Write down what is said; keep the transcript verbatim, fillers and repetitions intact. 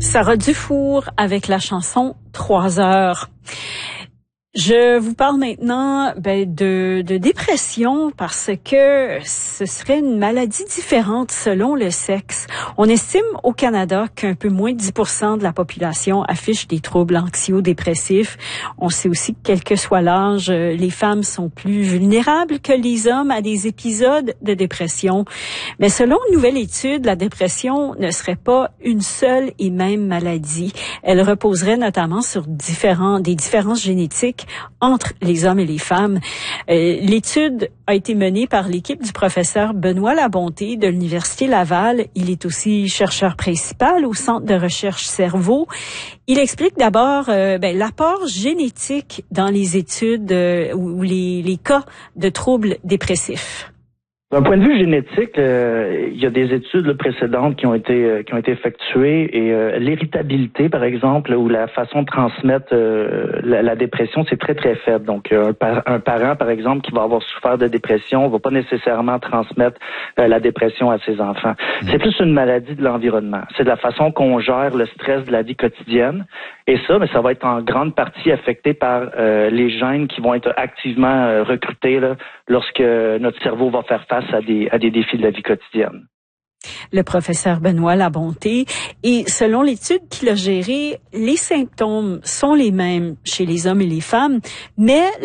Sarah Dufour avec la chanson Trois heures. Je vous parle maintenant ben, de, de dépression parce que ce serait une maladie différente selon le sexe. On estime au Canada qu'un peu moins de dix pour cent de la population affiche des troubles anxio-dépressifs. On sait aussi que quel que soit l'âge, les femmes sont plus vulnérables que les hommes à des épisodes de dépression. Mais selon une nouvelle étude, la dépression ne serait pas une seule et même maladie. Elle reposerait notamment sur différents, des différences génétiques entre les hommes et les femmes. Euh, l'étude a été menée par l'équipe du professeur Benoît Labonté de l'Université Laval. Il est aussi chercheur principal au Centre de recherche cerveau. Il explique d'abord euh, ben, l'apport génétique dans les études euh, ou les, les cas de troubles dépressifs. D'un point de vue génétique, euh, il y a des études là, précédentes qui ont été euh, qui ont été effectuées et euh, l'héritabilité, par exemple, ou la façon de transmettre euh, la, la dépression, c'est très très faible. Donc, euh, un, par, un parent, par exemple, qui va avoir souffert de dépression, va pas nécessairement transmettre euh, la dépression à ses enfants. Mmh. C'est plus une maladie de l'environnement. C'est de la façon qu'on gère le stress de la vie quotidienne. Et ça, mais ça va être en grande partie affecté par euh, les gènes qui vont être activement euh, recrutés là, lorsque notre cerveau va faire face à des, à des défis de la vie quotidienne. Le professeur Benoît Labonté. Et selon l'étude qu'il a gérée, les symptômes sont les mêmes chez les hommes et les femmes, mais